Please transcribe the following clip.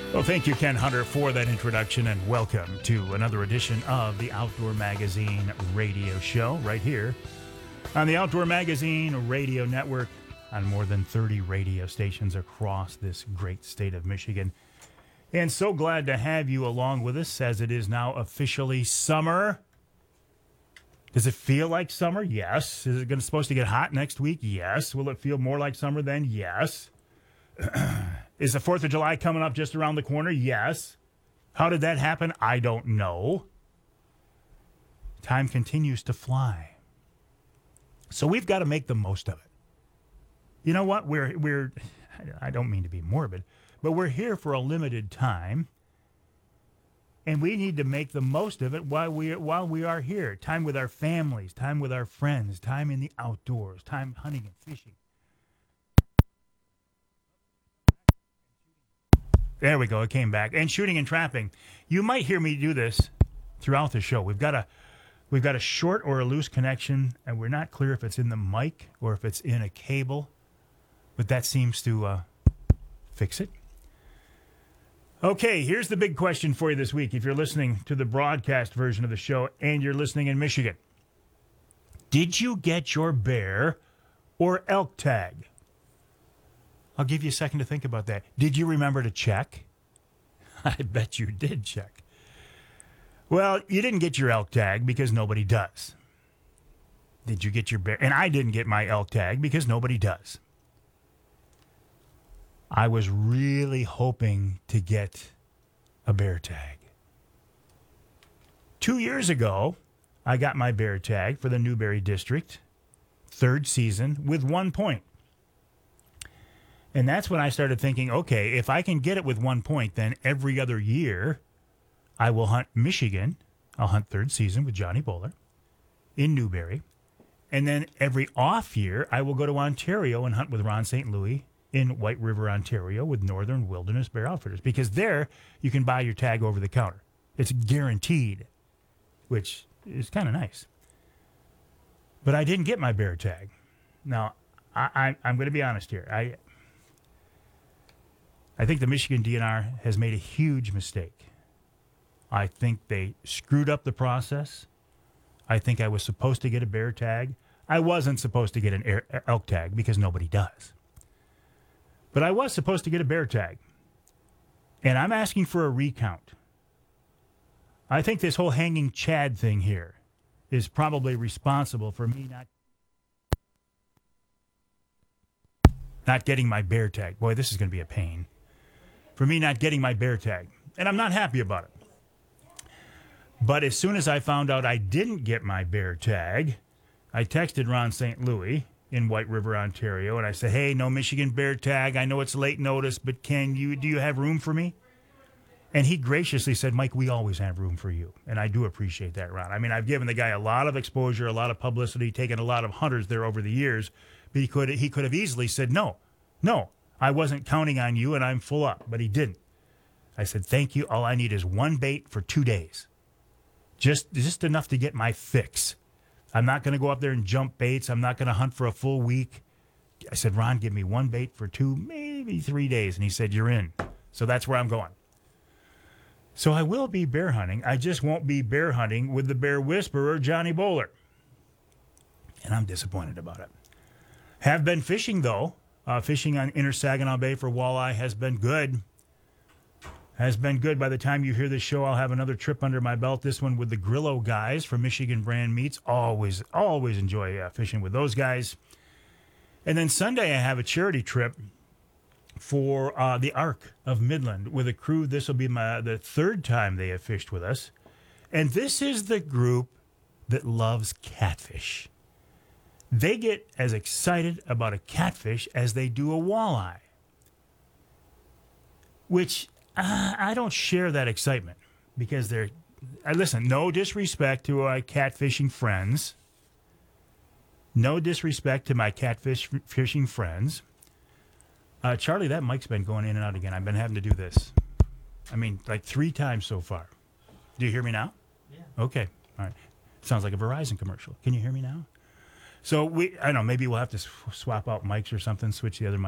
Well, thank you, Ken Hunter, for that introduction, and welcome to another edition of the Outdoor Magazine radio show right here on the Outdoor Magazine Radio Network on more than 30 radio stations across this great state of Michigan. And so glad to have you along with us as it is now officially summer. Does it feel like summer? Yes. Is it supposed to get hot next week? Yes. Will it feel more like summer then? Yes. Is the 4th of July coming up just around the corner? Yes. How did that happen? I don't know. Time continues to fly. So we've got to make the most of it. You know what? I don't mean to be morbid, but we're here for a limited time, and we need to make the most of it while we are here. Time with our families, time with our friends, time in the outdoors, time hunting and fishing. There we go. It came back. And shooting and trapping. You might hear me do this throughout the show. We've got a short or a loose connection, and we're not clear if it's in the mic or if it's in a cable, but that seems to fix it. Okay, here's the big question for you this week. If you're listening to the broadcast version of the show and you're listening in Michigan, did you get your bear or elk tag? I'll give you a second to think about that. Did you remember to check? I bet you did check. Well, you didn't get your elk tag because nobody does. Did you get your bear? And I didn't get my elk tag because nobody does. I was really hoping to get a bear tag. 2 years ago, I got my bear tag for the Newberry District, 3rd season, with 1 point. And that's when I started thinking, okay, if I can get it with 1 point, then every other year I will hunt Michigan. I'll hunt 3rd season with Johnny Bowler in Newberry. And then every off year, I will go to Ontario and hunt with Ron St. Louis in White River, Ontario with Northern Wilderness Bear Outfitters. Because there, you can buy your tag over the counter. It's guaranteed, which is kind of nice. But I didn't get my bear tag. Now, I'm going to be honest here. I think the Michigan DNR has made a huge mistake. I think they screwed up the process. I think I was supposed to get a bear tag. I wasn't supposed to get an elk tag because nobody does. But I was supposed to get a bear tag. And I'm asking for a recount. I think this whole hanging Chad thing here is probably responsible for me not getting my bear tag. Boy, this is going to be a pain. For me not getting my bear tag. And I'm not happy about it. But as soon as I found out I didn't get my bear tag, I texted Ron St. Louis in White River, Ontario, and I said, hey, no Michigan bear tag. I know it's late notice, but do you have room for me? And he graciously said, Mike, we always have room for you. And I do appreciate that, Ron. I mean, I've given the guy a lot of exposure, a lot of publicity, taken a lot of hunters there over the years. But he could have easily said, no, I wasn't counting on you, and I'm full up. But he didn't. I said, thank you. All I need is one bait for 2 days. Just enough to get my fix. I'm not going to go up there and jump baits. I'm not going to hunt for a full week. I said, Ron, give me one bait for 2, maybe 3 days. And he said, you're in. So that's where I'm going. So I will be bear hunting. I just won't be bear hunting with the Bear Whisperer, Johnny Bowler. And I'm disappointed about it. Have been fishing, though. Fishing on Inner Saginaw Bay for walleye has been good. Has been good. By the time you hear this show, I'll have another trip under my belt. This one with the Grillo guys from Michigan Brand Meats. Always enjoy fishing with those guys. And then Sunday, I have a charity trip for the Arc of Midland with a crew. This will be the 3rd time they have fished with us. And this is the group that loves catfish. They get as excited about a catfish as they do a walleye, which I don't share that excitement because listen, no disrespect to my catfishing friends. No disrespect to my fishing friends. Charlie, that mic's been going in and out again. I've been having to do this. I mean, like 3 times so far. Do you hear me now? Yeah. Okay. All right. Sounds like a Verizon commercial. Can you hear me now? So I don't know, maybe we'll have to swap out mics or something, switch the other mic.